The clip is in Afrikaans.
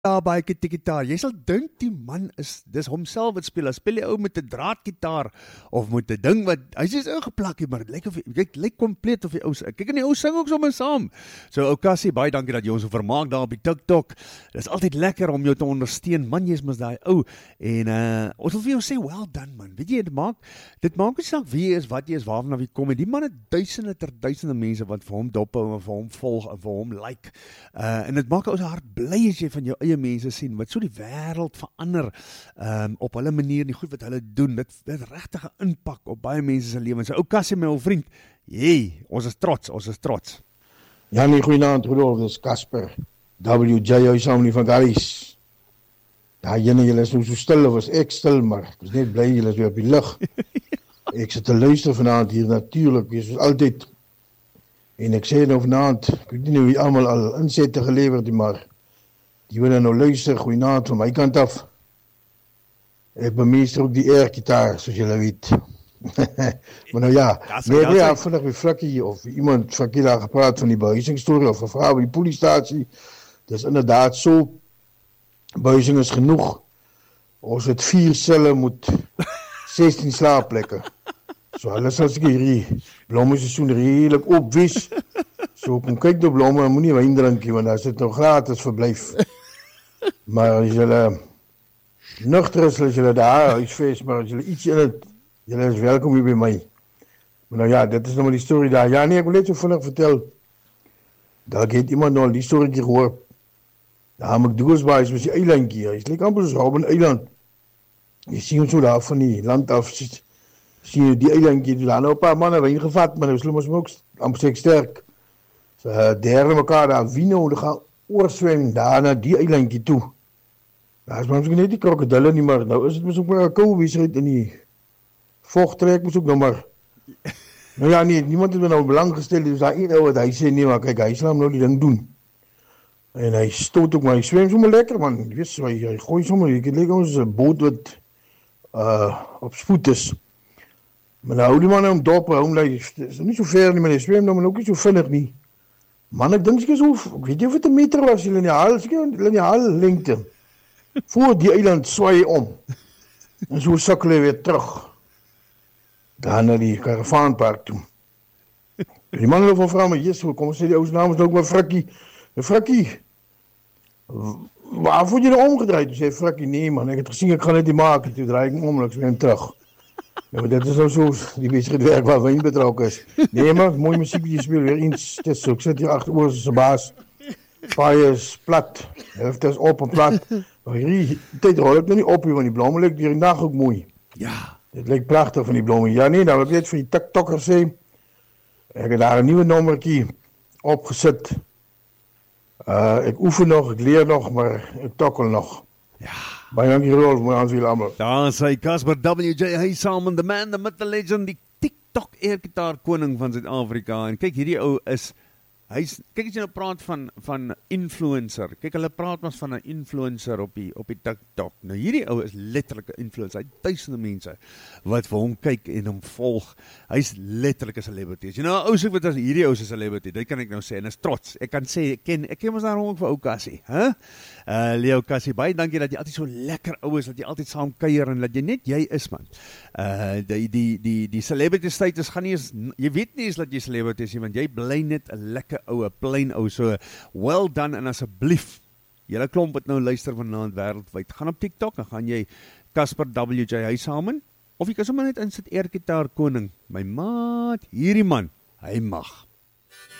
daar by die gitaar. Jy sal dink die man dis homself wat speel. Hy speel die ou met 'n draadgitaar of met 'n ding wat hy's ingeplak, maar dit lyk kompleet of die ou kyk en die ou sing ook sommer saam. So ou Cassie, baie dankie dat jy ons so vermaak daar op die TikTok. Dis altyd lekker om jou te ondersteun. Man, jy's mos daai ou en ons wil vir jou sê well done man. Weet jy, dit maak nie saak wie jy is, wat jy is, waarvan wie kom. En die man het duisende mense wat vir hom dop hou en vir hom volg en vir hom like. En dit maak ons hart bly as jy van jou eie mense sien wat so die wêreld verander op hulle manier, die goed wat hulle doen. Dit regtig 'n impak op baie mense se lewens. So ou Cassie, my ou vriend, ons is trots. Ja, nee, goeienaand Rudolf, dis Casper. WJ hy saam nie van Garies. Ja, julle is nou so stil, of was ek stil, maar ek is net bly julle is weer op die lug. Ek sit te luister vanaand hier natuurlik, soos altyd. En ek sê nou vanaand, ek weet nie hoe jy almal al insette gelewer het, maar die wil nou luister, goeienaand van my kant af. Ek bemeester ook die airgitaar, soos julle weet. Maar nou ja, vandag met Frikkie of iemand Frikkie daar gepraat van die behuisingsstorie of gevra by die polistasie. Dis inderdaad so, behuising is genoeg. Ons het 4 selle moet 16 slaapplekke. So hulle sal seker hierdie blommeseisoen redelik opwis. So kom kyk die blomme, moenie wyn drink nie, want daar sit nou gratis verblyf. Maar as julle nugter is, as julle daar huisves, maar as julle iets in het, julle is welkom hier by my. Maar nou ja, dit is nou maar die storie daar. Ja nee, ek wil net so vinnig vertel. Daar het iemand nou al die storie gehoor. Daar McDougalsbaai is met die eilandjie. Hy lyk amper soos Robben Eiland. Jy sien hom so daar van die land af, sien jy die eilandjie, daar nou 'n paar manne wyn gevat, maar nou is hulle mos ook amper sterk. So derde mekaar daar wien hulle gaan oorswem daar na die eilandjie toe. Daar is mens net die krokodille nie, maar nou is dit mos ook maar 'n koue wysheid in die vogtrek mos ook nou maar. Nou ja nee, niemand het nou belang gestel, dis daar een ou wat hy sê nee, maar kyk, hy sal nou die ding doen. En hy stoot ook maar, hy swem sommer lekker man. Jy weet so, hy gooi sommer, jy lyk ons 'n boot wat op spoed is. Maar nou hou die man hom dop, hom lê is nie so ver nie, maar hy swem nou maar ook nie so vinnig nie. Man, ek dink seker so, ek weet nie of dit 'n meter was, hulle in die hal, seker hulle in die hal lengte. Voor die eiland swaai om. En so sukkel hy weer terug. Daar na die karavaanpark toe. Die man wil vra my, Jesus, kom sê die ou se naam is ook maar Frikkie. Frikkie, waar word jy nou omgedraai? Toe sê Frikkie, nee man, ek het gesien ek gaan dit nie maak. Toe draai ek om en ek swem terug. Ja, maar dit is nou so die besigheid waar wyn betrokke is. Nee maar, mooi musiek wat jy speel weer eens. Dit is so, ek sit hier agter oor se baas. Paai is plat. Helfte is op en plat. Maar hierdie tyd rol ek nou nie op hier, want die blomme lyk deur die nag ook mooi. Ja. Dit lyk pragtig van die blomme. Ja nee, nou wil ek net vir die TikToker sê, ek het daar 'n nuwe nommertjie opgesit. Ek oefen nog, ek leer nog, maar ek tokkel nog. Ja. Baie dankie Rolf, mooi aan julle almal. Daar sê Casper WJ, hy saam met the man, the myth, the legend, die TikTok airgitaar koning van Suid-Afrika. En kyk, hierdie ou is kyk as jy nou praat van influencer. Kyk, hulle praat mos van 'n influencer op die TikTok. Nou hierdie ou is letterlik 'n influencer. Hy het duisende mense wat vir hom kyk en hom volg. Hy's letterlik 'n celebrity. As jy nou 'n ou soek wat as hierdie ou is 'n celebrity, dit kan ek nou sê en is trots. Ek kan sê ek ken mos daarom ook vir ou Cassie, hè? Leo Cassie, baie dankie dat jy altyd so lekker ou is, dat jy altyd saam kuier en dat jy net jy is man. Die celebrity status gaan nie eens, jy weet nie eens dat jy celebrity is nie, want jy bly net 'n lekker ou, 'n plain ou. So well done en asseblief julle klomp wat nou luister vanaand wêreldwyd, gaan op TikTok en gaan jy Casper WJ hy saam, of jy kan sommer net insit airgitaar koning. My maat, hierdie man, hy mag.